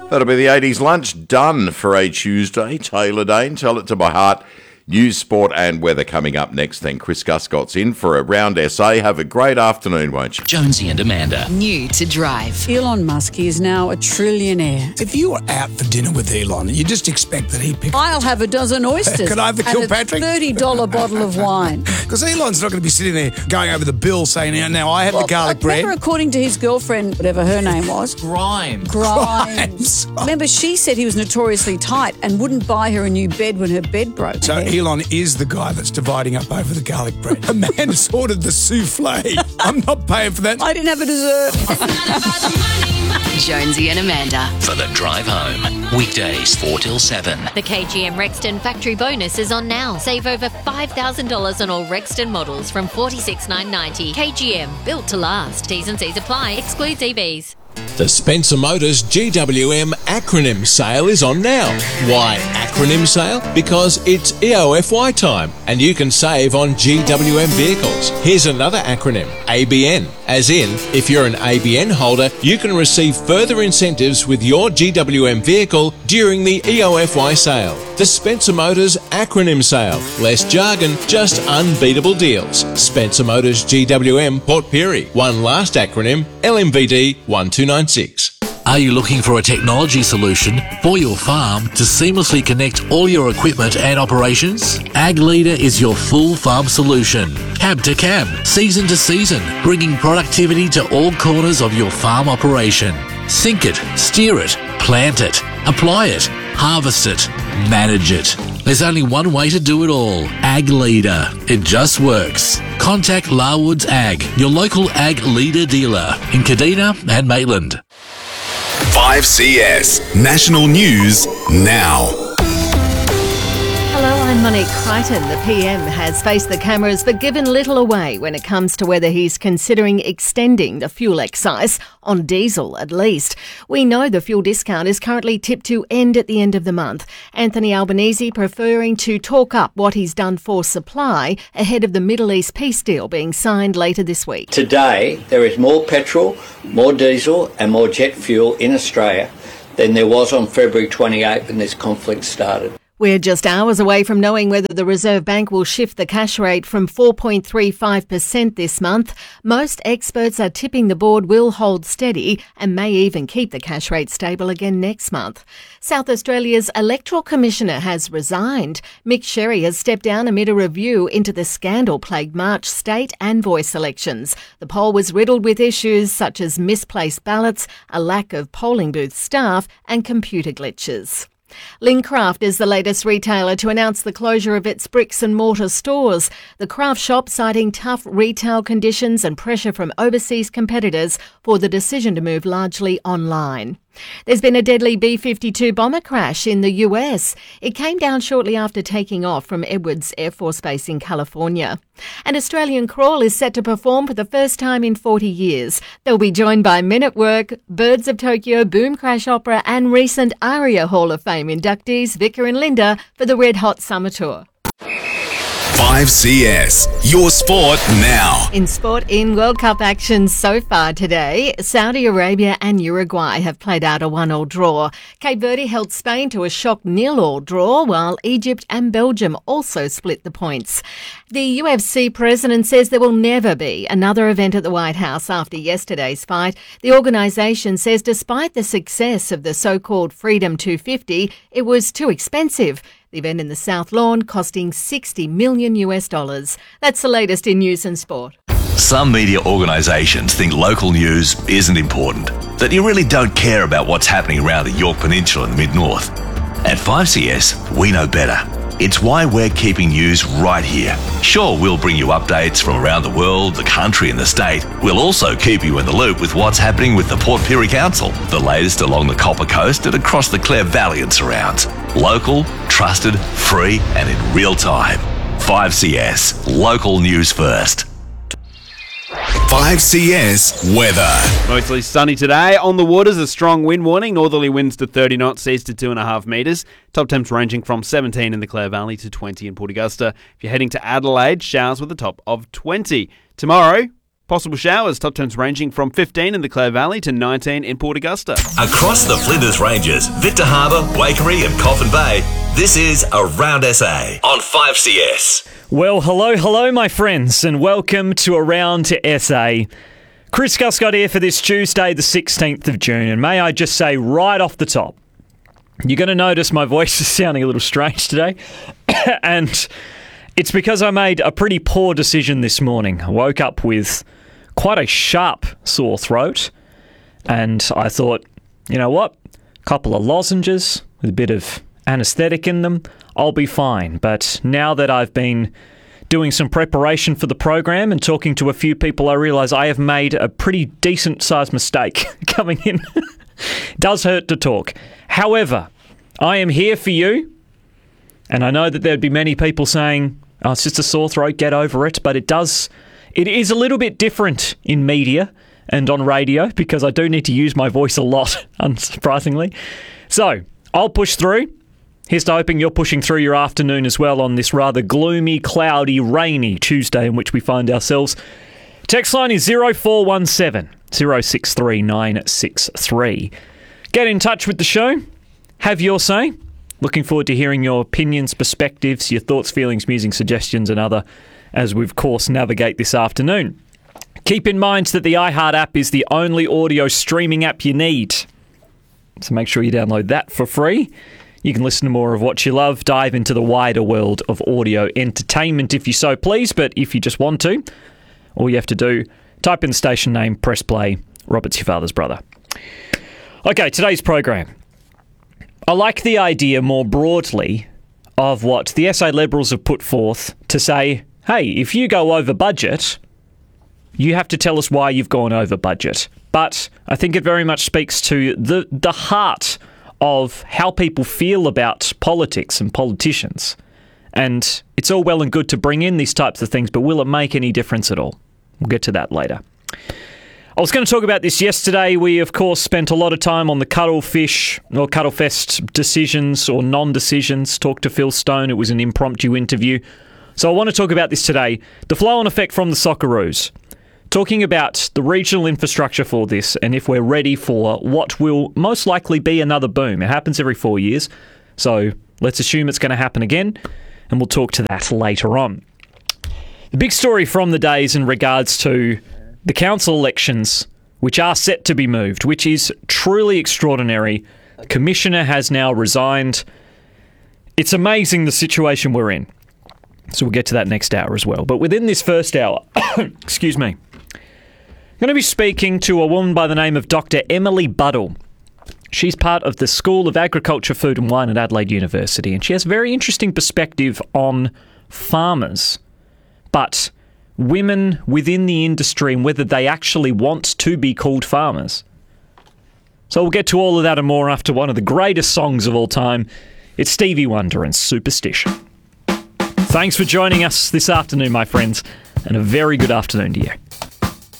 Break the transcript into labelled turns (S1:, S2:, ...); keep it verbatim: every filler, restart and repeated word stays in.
S1: That'll be the eighties lunch done for a Tuesday. Taylor Dane, Tell It to My Heart. News, sport and weather coming up next. Then Chris Guscott's in for a round essay. Have a great afternoon, won't you?
S2: Jonesy and Amanda.
S3: New to drive.
S4: Elon Musk is now a trillionaire.
S5: If you were out for dinner with Elon, you just expect that he'd pick...
S4: I'll have a dozen oysters.
S5: Could I have the Kilpatrick?
S4: And a thirty dollars bottle of wine.
S5: Because Elon's not going to be sitting there going over the bill saying, now I had well, the garlic bread.
S4: Remember, according to his girlfriend, whatever her name was.
S2: Grimes.
S4: Grimes.
S5: Grimes.
S4: Remember, she said he was notoriously tight and wouldn't buy her a new bed when her bed broke.
S5: So Elon is the guy that's dividing up over the garlic bread. Amanda's ordered the souffle. I'm not paying for that.
S4: I didn't have a dessert.
S3: Jonesy and Amanda.
S2: For the drive home. Weekdays four till seven.
S6: The K G M Rexton factory bonus is on now. Save over five thousand dollars on all Rexton models from forty-six thousand nine hundred ninety dollars. K G M, built to last. T's and C's apply. Excludes E Vs.
S7: The Spencer Motors G W M acronym sale is on now. Why acronym sale? Because it's E O F Y time and you can save on G W M vehicles. Here's another acronym, A B N. As in, if you're an A B N holder, you can receive further incentives with your G W M vehicle during the E O F Y sale. The Spencer Motors acronym sale. Less jargon, just unbeatable deals. Spencer Motors G W M Port Pirie. One last acronym, L M V D one two nine six.
S2: Are you looking for a technology solution for your farm to seamlessly connect all your equipment and operations? Ag Leader is your full farm solution. Cab to cab, season to season, bringing productivity to all corners of your farm operation. Sync it, steer it, plant it, apply it, harvest it, manage it. There's only one way to do it all. Ag Leader. It just works. Contact Larwoods Ag, your local Ag Leader dealer in Kadina and Maitland.
S8: five C S National News now.
S9: Hello, I'm Monique Crichton. The P M has faced the cameras but given little away when it comes to whether he's considering extending the fuel excise on diesel at least. We know the fuel discount is currently tipped to end at the end of the month. Anthony Albanese preferring to talk up what he's done for supply ahead of the Middle East peace deal being signed later this week.
S10: Today, there is more petrol, more diesel and more jet fuel in Australia than there was on February twenty-eighth when this conflict started.
S9: We're just hours away from knowing whether the Reserve Bank will shift the cash rate from four point three five percent this month. Most experts are tipping the board will hold steady and may even keep the cash rate stable again next month. South Australia's Electoral Commissioner has resigned. Mick Sherry has stepped down amid a review into the scandal-plagued March state and voice elections. The poll was riddled with issues such as misplaced ballots, a lack of polling booth staff and computer glitches. Lincraft is the latest retailer to announce the closure of its bricks and mortar stores. The craft shop citing tough retail conditions and pressure from overseas competitors for the decision to move largely online. There's been a deadly B fifty-two bomber crash in the U S. It came down shortly after taking off from Edwards Air Force Base in California. An Australian Crawl is set to perform for the first time in forty years. They'll be joined by Men at Work, Birds of Tokyo, Boom Crash Opera and recent ARIA Hall of Fame inductees Vicar and Linda for the Red Hot Summer Tour.
S8: five C S, your sport now.
S9: In sport, in World Cup action so far today, Saudi Arabia and Uruguay have played out a one-all draw. Cape Verde held Spain to a shock nil-all draw, while Egypt and Belgium also split the points. The U F C president says there will never be another event at the White House after yesterday's fight. The organisation says despite the success of the so-called Freedom two fifty, it was too expensive. The event in the South Lawn costing sixty million U S dollars. That's the latest in news and sport.
S11: Some media organisations think local news isn't important, that you really don't care about what's happening around the Yorke Peninsula in the mid-north. At five C S, we know better. It's why we're keeping news right here. Sure, we'll bring you updates from around the world, the country and the state. We'll also keep you in the loop with what's happening with the Port Pirie Council, the latest along the Copper Coast and across the Clare Valley and surrounds. Local, trusted, free and in real time. five C S, local news first.
S8: five C S weather.
S12: Mostly sunny today. On the waters, a strong wind warning. Northerly winds to thirty knots, seas to two and a half metres. Top temps ranging from seventeen in the Clare Valley to twenty in Port Augusta. If you're heading to Adelaide, showers with a top of twenty. Tomorrow, Possible showers, top temps ranging from fifteen in the Clare Valley to nineteen in Port Augusta.
S11: Across the Flinders Ranges, Victor Harbour, Waikerie and Coffin Bay, this is Around S A on five C S.
S13: Well, hello, hello, my friends, and welcome to Around S A. Chris Guscott here for this Tuesday, the sixteenth of June, and may I just say right off the top, you're going to notice my voice is sounding a little strange today, and it's because I made a pretty poor decision this morning. I woke up with quite a sharp sore throat, and I thought, you know what, a couple of lozenges with a bit of anaesthetic in them, I'll be fine. But now that I've been doing some preparation for the program and talking to a few people, I realise I have made a pretty decent-sized mistake coming in. It does hurt to talk. However, I am here for you, and I know that there'd be many people saying, oh, it's just a sore throat, get over it, but it does... It is a little bit different in media and on radio because I do need to use my voice a lot, unsurprisingly. So, I'll push through. Here's to hoping you're pushing through your afternoon as well on this rather gloomy, cloudy, rainy Tuesday in which we find ourselves. Text line is zero four one seven, zero six three nine six three. Get in touch with the show. Have your say. Looking forward to hearing your opinions, perspectives, your thoughts, feelings, musings, suggestions and other as we, of course, navigate this afternoon. Keep in mind that the iHeart app is the only audio streaming app you need. So make sure you download that for free. You can listen to more of what you love, dive into the wider world of audio entertainment if you so please, but if you just want to, all you have to do, type in the station name, press play, Robert's your father's brother. Okay, today's program. I like the idea more broadly of what the S A Liberals have put forth to say, hey, if you go over budget, you have to tell us why you've gone over budget. But I think it very much speaks to the, the heart of how people feel about politics and politicians. And it's all well and good to bring in these types of things, but will it make any difference at all? We'll get to that later. I was going to talk about this yesterday. We, of course, spent a lot of time on the Cuttlefish or Cuttlefest decisions or non-decisions. Talked to Phil Stone. It was an impromptu interview. So I want to talk about this today. The flow-on effect from the Socceroos. Talking about the regional infrastructure for this and if we're ready for what will most likely be another boom. It happens every four years. So let's assume it's going to happen again. And we'll talk to that later on. The big story from the day is in regards to the council elections, which are set to be moved, which is truly extraordinary. The commissioner has now resigned. It's amazing the situation we're in. So we'll get to that next hour as well. But within this first hour, excuse me, I'm going to be speaking to a woman by the name of Doctor Emily Buddle. She's part of the School of Agriculture, Food and Wine at Adelaide University, and she has a very interesting perspective on farmers, but women within the industry and whether they actually want to be called farmers. So we'll get to all of that and more after one of the greatest songs of all time. It's Stevie Wonder and Superstition. Thanks for joining us this afternoon, my friends, and a very good afternoon to you.